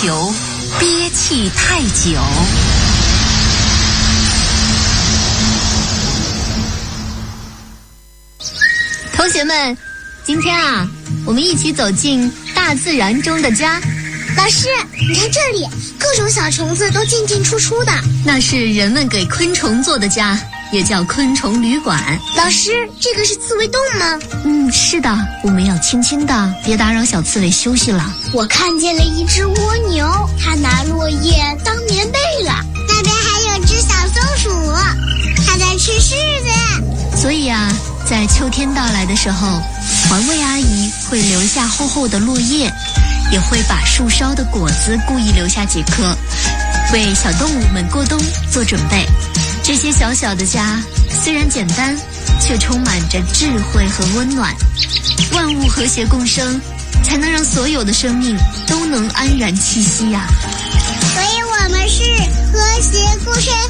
球，憋气太久。同学们，今天啊，我们一起走进大自然中的家。 老师，你看这里，各种小虫子都进进出出的。 那是人们给昆虫做的家，也叫昆虫旅馆。 老师，这个是刺猬洞吗？ 是的，我们要轻轻的，别打扰小刺猬休息了。 我看见了一只蜗牛，它拿落叶当棉被了。那边还有只小松鼠，它在吃柿子。 所以啊，在秋天到来的时候，环卫阿姨会留下厚厚的落叶，也会把树梢的果子故意留下几颗，为小动物们过冬做准备。这些小小的家虽然简单，却充满着智慧和温暖。万物和谐共生，才能让所有的生命都能安然栖息呀。 所以我们是和谐共生。